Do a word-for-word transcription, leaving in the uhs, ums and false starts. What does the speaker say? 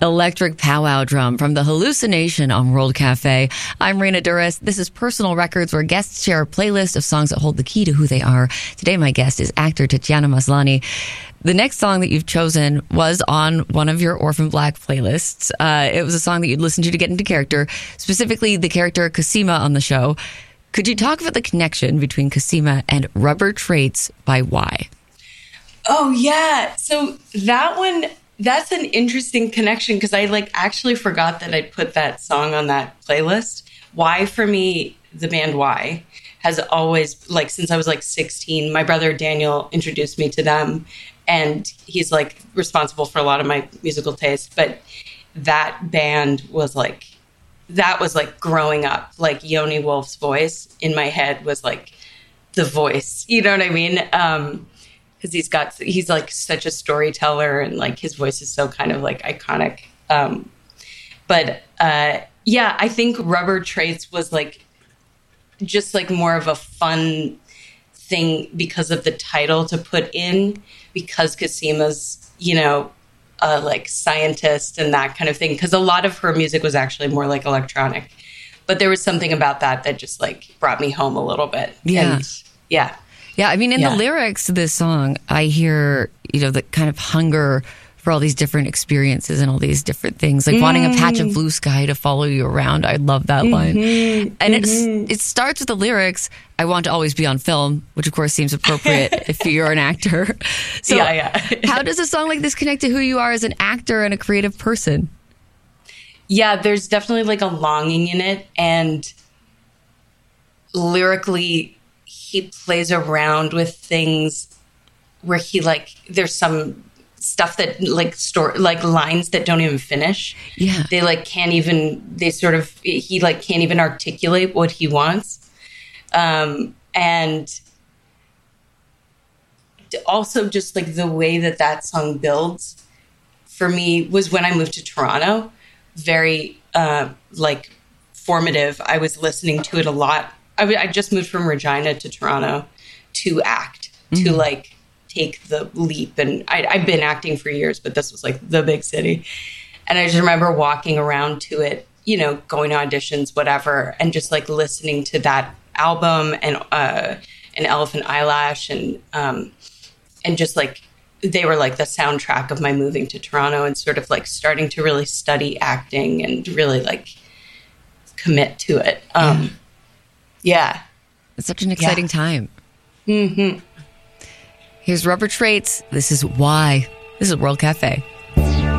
Electric Powwow Drum from the Hallucination on World Cafe. I'm Raina Duras. This is Personal Records, where guests share a playlist of songs that hold the key to who they are. Today, my guest is actor Tatiana Maslany. The next song that you've chosen was on one of your Orphan Black playlists. Uh, it was a song that you'd listen to to get into character, specifically the character Cosima on the show. Could you talk about the connection between Cosima and Rubber Traits by Y? Oh, yeah. So that one... That's an interesting connection because I like actually forgot that I'd put that song on that playlist. Y for me, the band Y, has always, like, since I was like sixteen, my brother Daniel introduced me to them, and he's like responsible for a lot of my musical taste. But that band was like, that was like growing up, like Yoni Wolf's voice in my head was like the voice, you know what I mean? Um, because he's got, he's like such a storyteller and like his voice is so kind of like iconic. Um, but uh, yeah, I think Rubber Traits was like just like more of a fun thing because of the title to put in, because Cosima's, you know, a like scientist and that kind of thing. Because a lot of her music was actually more like electronic, but there was something about that that just like brought me home a little bit. Yeah. And, yeah. Yeah, I mean, in yeah. the lyrics of this song, I hear, you know, the kind of hunger for all these different experiences and all these different things, like mm. wanting a patch of blue sky to follow you around. I love that mm-hmm. line. And mm-hmm. it's, it starts with the lyrics, I want to always be on film, which of course seems appropriate if you're an actor. So yeah, yeah. How does a song like this connect to who you are as an actor and a creative person? Yeah, there's definitely like a longing in it. And lyrically, he plays around with things where he like, there's some stuff that like store, like lines that don't even finish. Yeah. They like can't even, they sort of, he like can't even articulate what he wants. Um, and also just like the way that that song builds for me was when I moved to Toronto, very uh, like formative. I was listening to it a lot. I, w- I just moved from Regina to Toronto to act, mm-hmm. to like take the leap. And I, I've been acting for years, but this was like the big city. And I just remember walking around to it, you know, going to auditions, whatever, and just like listening to that album and uh, and Elephant Eyelash and um, and just like they were like the soundtrack of my moving to Toronto and sort of like starting to really study acting and really like commit to it. Um, yeah. Yeah. It's such an exciting yeah. time. Mm-hmm. Here's Rubber Traits. This is Y. This is World Cafe.